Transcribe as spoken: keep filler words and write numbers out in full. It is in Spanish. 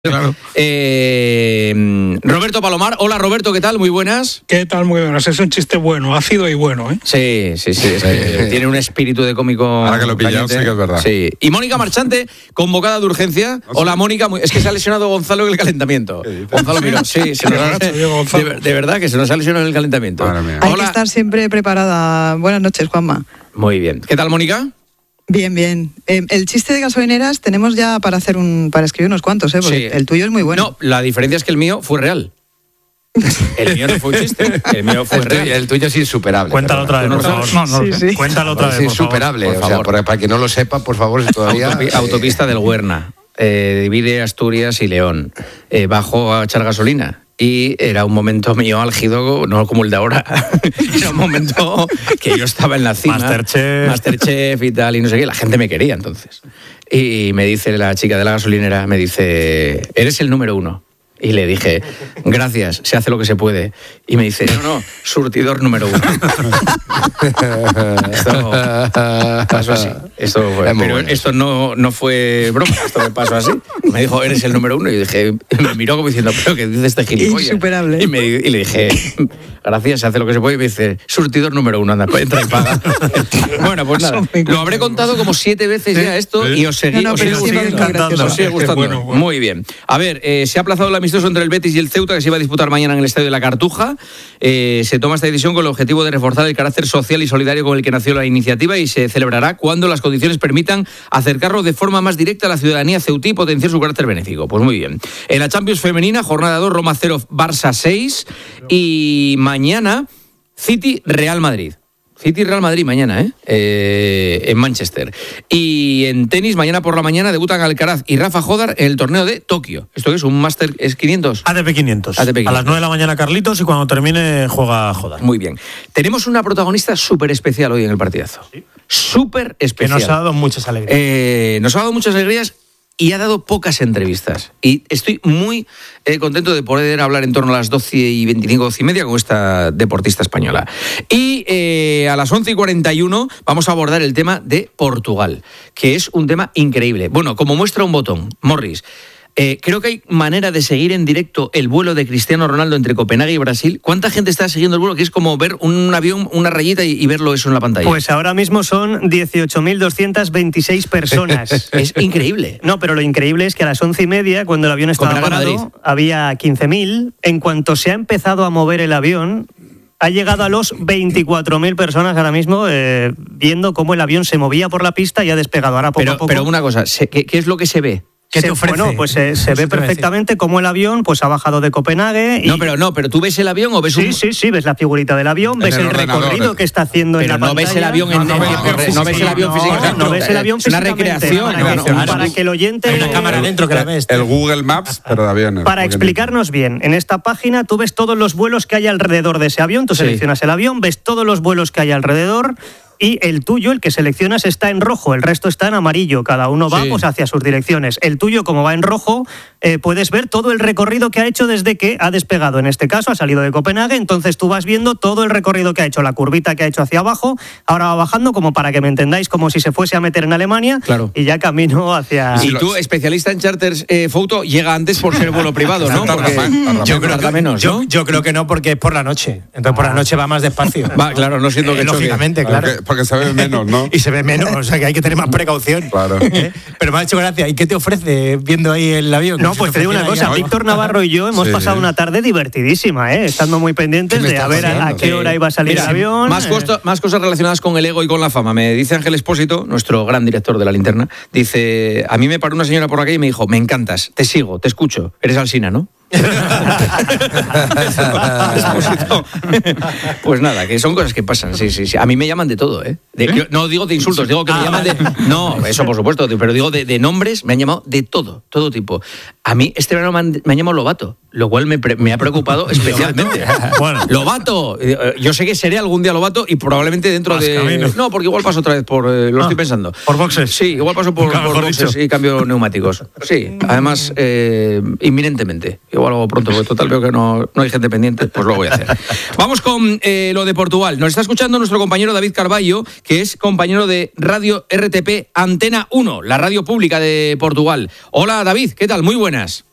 Claro. Eh, Roberto Palomar, hola Roberto, ¿qué tal? Muy buenas. ¿Qué tal? Muy buenas, es un chiste bueno, ácido y bueno, ¿eh? Sí, sí, sí, es que tiene un espíritu de cómico. Ahora que lo he pillado, caliente. sí que es verdad. Sí. Y Mónica Marchante, convocada de urgencia. Hola Mónica, muy- es que se ha lesionado Gonzalo en el calentamiento. Gonzalo Miró, sí, se nos ha- de, de verdad que se nos ha lesionado en el calentamiento. Madre mía. Hay Hola. que estar siempre preparada. Buenas noches, Juanma. Muy bien. ¿Qué tal, Mónica? Bien, bien. Eh, el chiste de gasolineras tenemos ya para hacer un, para escribir unos cuantos, ¿eh? Porque Sí. el tuyo es muy bueno. No, la diferencia es que el mío fue real. El mío no fue un chiste, el mío fue El tuyo, real. el tuyo es insuperable. Cuéntalo otra vez, ¿Tú no por lo favor. sabes? No, no lo Sí, sé. sí. Cuéntalo otra Es vez, por favor. insuperable. por O sea, favor. por- para que no lo sepa, por favor, si todavía. Autopi- eh, autopista del Huerna, eh, divide Asturias y León. Eh, bajó a echar gasolina y era un momento mío álgido, no como el de ahora. Era un momento que yo estaba en la cima. Masterchef. Masterchef y tal, y no sé qué. La gente me quería entonces. Y me dice la chica de la gasolinera, me dice, eres el número uno. Y le dije, gracias, se hace lo que se puede. Y me dice, no, no, surtidor número uno. Esto pasó así. Esto fue- Es muy pero bueno. esto no, no fue broma, esto me pasó así. Me dijo, eres el número uno. Y dije, me miró como diciendo, pero ¿qué dice este gilipollas? Insuperable. Y, me, y le dije, gracias, se hace lo que se puede. Y me dice, surtidor número uno, anda, entra y paga. Bueno, pues nada, lo habré contado como siete veces ya esto y os seguí, No, no, os pero sigue siempre gustando. es muy gracioso. Os sigue Es gustando. bueno, bueno. Muy bien. A ver, eh, se ha aplazado el amistoso entre el Betis y el Ceuta que se iba a disputar mañana en el Estadio de la Cartuja. Eh, se toma esta decisión con el objetivo de reforzar el carácter social y solidario con el que nació la iniciativa y se celebrará cuando las condiciones permitan acercarlo de forma más directa a la ciudadanía ceutí y potenciar su carácter benéfico. Pues muy bien. En la Champions femenina, jornada dos, Roma cero, Barça seis y mañana City Real Madrid. City Real Madrid mañana, ¿eh? Eh, en Manchester. Y en tenis, mañana por la mañana debutan Alcaraz y Rafa Jodar en el torneo de Tokio. ¿Esto qué es? ¿Un Master es quinientos? A T P quinientos. A T P quinientos. A las nueve de la mañana, Carlitos, y cuando termine, juega Jodar. Muy bien. Tenemos una protagonista súper especial hoy en el partidazo. Súper Que especial. nos ha dado muchas alegrías. Eh, nos ha dado muchas alegrías y ha dado pocas entrevistas. Y estoy muy eh, contento de poder hablar en torno a las doce y veinticinco, doce y media con esta deportista española. Y eh, a las once y cuarenta y uno vamos a abordar el tema de Portugal, que es un tema increíble. Bueno, como muestra un botón, Morris, eh, creo que hay manera de seguir en directo el vuelo de Cristiano Ronaldo entre Copenhague y Brasil. ¿Cuánta gente está siguiendo el vuelo? Que es como ver un avión, una rayita y, y verlo eso en la pantalla. Pues ahora mismo son dieciocho mil doscientas veintiséis personas. Es increíble. No, pero lo increíble es que a las once y media, cuando el avión estaba Copenhague, parado, Madrid. había quince mil. En cuanto se ha empezado a mover el avión, ha llegado a los veinticuatro mil personas ahora mismo eh, viendo cómo el avión se movía por la pista y ha despegado. Ahora poco Pero, a poco. pero una cosa, ¿se- ¿qué, qué es lo que se ve? ¿Qué se- te ofrece? Bueno, pues eh, se Eso ve te iba a decir. perfectamente cómo el avión pues ha bajado de Copenhague. Y... No, pero no, pero tú ves el avión o ves Sí, un... sí, sí, ves la figurita del avión, En ves el el, ordenador, recorrido eh. que está haciendo Pero en la no ves pantalla. el avión en, No, no en ves tiempo el real, no ves el avión No, físicamente. no ves el avión Es una físicamente, recreación. Para, no, que, no, no. para que el oyente... Hay una cámara dentro que la ves. El Google Maps, pero de aviones. Para porque- explicarnos bien, en esta página tú ves todos los vuelos que hay alrededor de ese avión, tú Sí. seleccionas el avión, ves todos los vuelos que hay alrededor y el tuyo, el que seleccionas, está en rojo, el resto está en amarillo, cada uno va Sí. pues, hacia sus direcciones. El tuyo, como va en rojo, eh, puedes ver todo el recorrido que ha hecho desde que ha despegado. En este caso ha salido de Copenhague, entonces tú vas viendo todo el recorrido que ha hecho, la curvita que ha hecho hacia abajo, ahora va bajando como para que me entendáis, como si se fuese a meter en Alemania Claro. y ya camino hacia... Y tú, especialista en charters eh, photo, llega antes por ser vuelo privado, ¿no? Tarda Porque más, tarda más. yo creo que menos, yo, ¿no? yo creo que no, porque es por la noche. Entonces por la noche va más despacio. Va, claro, no siento que Eh, choque. lógicamente, claro. Porque, porque se ve menos, ¿no? Y se ve menos, o sea que hay que tener más precaución. Claro. ¿Eh? Pero me ha hecho gracia. ¿Y qué te ofrece viendo ahí el avión? No, Si pues te digo una ofreciera cosa, ahí- Víctor Navarro y yo hemos Sí. pasado una tarde divertidísima, ¿eh? Estando muy pendientes ¿Qué me de a estás ver a, a haciendo? qué Sí. hora iba a salir Mira, el avión. Más, eh. costo- más cosas relacionadas con el ego y con la fama. Me dice Ángel Espósito, nuestro gran director de La Linterna, dice, a mí me paró una señora por la calle y me dijo, me encantas, te sigo, te escucho, eres Alsina, ¿no? Espósito. Pues nada, que son cosas que pasan, sí, sí, sí. A mí me llaman de todo, ¿eh? De- yo no digo de insultos, digo que me llaman de... No, eso por supuesto, pero digo de, de nombres, me han llamado de todo, todo tipo. A mí este verano me han, me han llamado Lobato, lo cual me, pre- me ha preocupado especialmente. Bueno. Lobato, eh, yo sé que seré algún día Lobato y probablemente dentro Más de... camino. No, porque igual paso otra vez por... eh, lo Ah, estoy pensando. ¿por boxes? Sí, igual paso por, Nunca por mejor boxes dicho. y cambio neumáticos. Sí, además, eh, inminentemente. Igual hago pronto, porque total veo que no, no hay gente pendiente, pues lo voy a hacer. Vamos con eh, lo de Portugal. Nos está escuchando nuestro compañero David Carballo, que es compañero de Radio R T P Antena uno, la radio pública de Portugal. Hola David, ¿qué tal? Muy buenas.